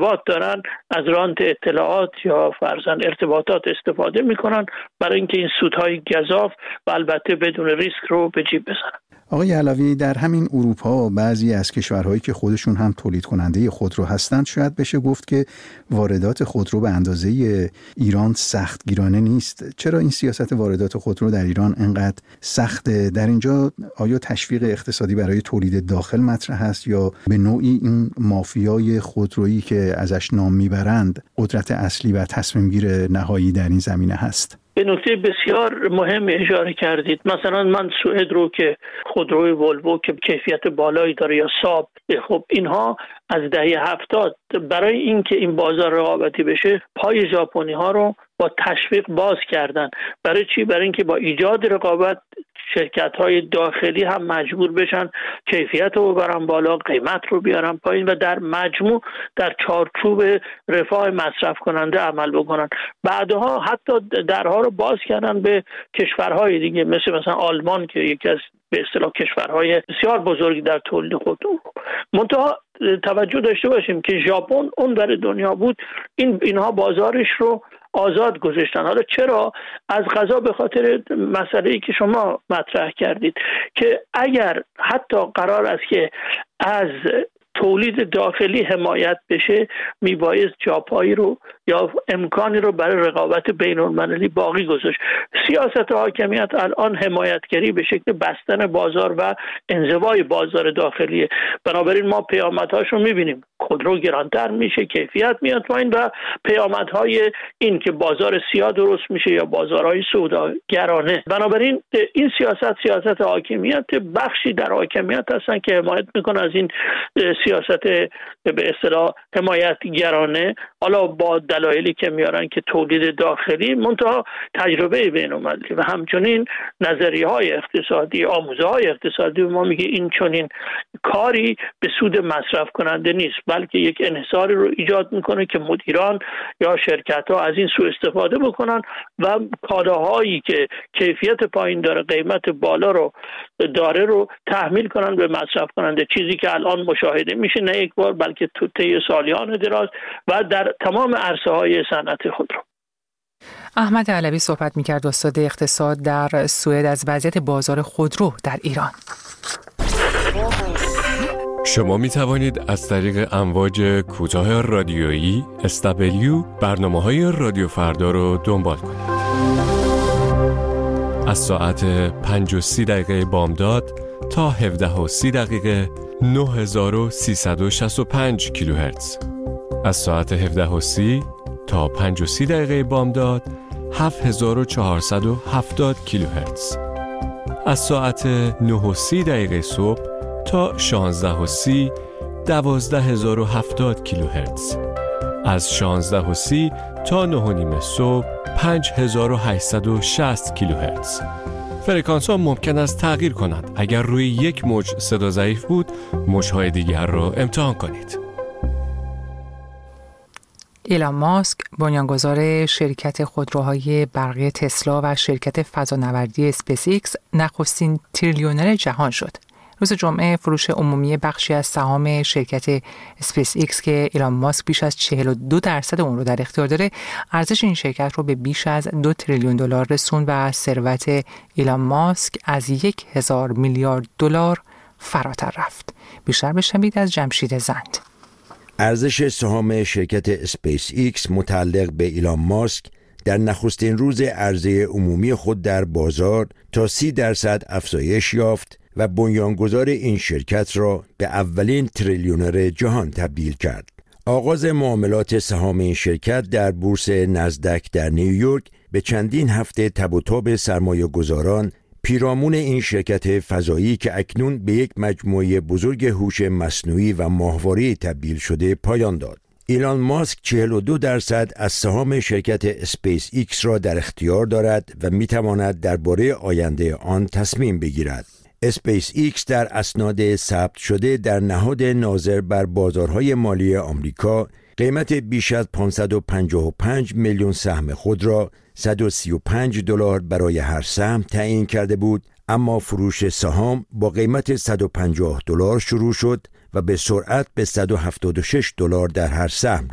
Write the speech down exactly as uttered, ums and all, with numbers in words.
ارتباط دارن از رانت اطلاعات یا فرضاً ارتباطات استفاده میکنن برای اینکه این سودهای گزاف و البته بدون ریسک رو به جیب بزنن. آقای علوی، در همین اروپا بعضی از کشورهایی که خودشون هم تولید کننده خودرو هستند شاید بشه گفت که واردات خودرو به اندازه ایران سختگیرانه نیست. چرا این سیاست واردات خودرو در ایران انقدر سخته؟ در اینجا آیا تشویق اقتصادی برای تولید داخل مطرح است یا به نوعی این مافیای خودرویی که ازش نام میبرند قدرت اصلی و تصمیم گیر نهایی در این زمینه هست؟ به نکته بسیار مهم اشاره کردید. مثلا من سوئد رو که خودروی ولوو که کیفیت بالایی داره یا ساب، خب اینها از دهه هفتاد برای اینکه این بازار رقابتی بشه پای ژاپنی ها رو با تشویق باز کردن. برای چی؟ برای اینکه با ایجاد رقابت شرکت‌های داخلی هم مجبور بشن کیفیت رو ببرن بالا، قیمت رو بیارن پایین و در مجموع در چارچوب رفاه مصرف کننده عمل بکنن. بعدها حتی درها رو باز کردن به کشورهای دیگه مثل مثلا آلمان که یکی از به اصطلاح کشورهای بسیار بزرگی در تولید خودرو. منتها توجه داشته باشیم که ژاپن اون در دنیا بود، این اینها بازارش رو آزاد گذاشتن. حالا چرا؟ از قضا به خاطر مسئله‌ای که شما مطرح کردید که اگر حتی قرار است که از تولید داخلی حمایت بشه میبایست جاپایی رو یا امکانی رو برای رقابت بین‌المللی باقی گذاشت. سیاست حاکمیت الان حمایتگری به شکل بستن بازار و انزوای بازار داخلیه. بنابراین ما پیامدهاش رو میبینیم، خودرو گرانتر میشه، کیفیت میاد پایین و پیامدهای این که بازار سیاه درست میشه یا بازارهای سوداگرانه. بنابراین این سیاست سیاست حاکمیت، بخشی در حاکمیت هستن که حمایت میکنه از این سیاست به اصطلاح حمایتگرانه، حالا با دلایلی که میارن که تولید داخلی، منتها تجربه بین‌المللی و همچنین نظریه های اقتصادی، آموزه های اقتصادی ما میگه این چنین کاری به سود مصرف کننده نیست، بلکه یک انحصاری رو ایجاد میکنه که مدیران یا شرکت ها از این سوء استفاده بکنن و کالاهایی که کیفیت پایین داره، قیمت بالا رو داره رو تحمیل کنن به مصرف کننده، چیزی که الان مشاهده میشه نه یک بار بلکه تو طی سالیان دراز و در تمام عرصه های صنعت خودرو. احمد علوی صحبت میکرد، استاد اقتصاد در سوئد، از وضعیت بازار خودرو در ایران. شما می توانید از طریق امواج کوتاه رادیویی اس دبلیو برنامه‌های رادیو فردا رو دنبال کنید. از ساعت پنج و سی دقیقه بامداد تا هفده و سی دقیقه نه هزار و سیصد و شصت و پنج کیلوهرتز. از ساعت هفده و سی تا پنج و سی دقیقه بامداد هفت هزار و چهارصد و هفتاد کیلوهرتز. از ساعت نه و سی دقیقه صبح تا شانزده و سی دوازده هزار و هفتاد کیلوهرتز. از شانزده و سی تا نه و نیم صبح پنج هزار و هشتصد و شصت کیلوهرتز. فرکانس ها ممکن است تغییر کنند. اگر روی یک موج صدا ضعیف بود، موج‌های دیگر را امتحان کنید. ایلان ماسک، بنیانگذار شرکت خودروهای برقی تسلا و شرکت فضانوردی اسپیس ایکس، نخستین تریلیونر جهان شد. روز جمعه فروش عمومی بخشی از سهام شرکت اسپیس ایکس که ایلان ماسک بیش از چهل و دو درصد اون رو در اختیار داره، ارزش این شرکت رو به بیش از دو تریلیون دلار رسوند و ثروت ایلان ماسک از یک هزار میلیارد دلار فراتر رفت. بیشتر بشنوید از جمشید زند. ارزش سهام شرکت اسپیس ایکس متعلق به ایلان ماسک در نخستین روز عرضه عمومی خود در بازار تا سی درصد افزایش یافت و بنیانگذار این شرکت را به اولین تریلیونر جهان تبدیل کرد. آغاز معاملات سهام این شرکت در بورس نزدک در نیویورک به چندین هفته تب و تاب سرمایه گذاران پیرامون این شرکت فضایی که اکنون به یک مجموعه بزرگ هوش مصنوعی و ماهواره‌ای تبدیل شده پایان داد. ایلان ماسک چهل و دو درصد از سهام شرکت اسپیس ایکس را در اختیار دارد و میتواند درباره آینده آن تصمیم بگیرد. اسپیس ایکس در اسناد ثبت شده در نهاد ناظر بر بازارهای مالی آمریکا قیمت بیش از پانصد و پنجاه و پنج میلیون سهم خود را صد و سی و پنج دلار برای هر سهم تعیین کرده بود، اما فروش سهام با قیمت صد و پنجاه دلار شروع شد و به سرعت به صد و هفتاد و شش دلار در هر سهم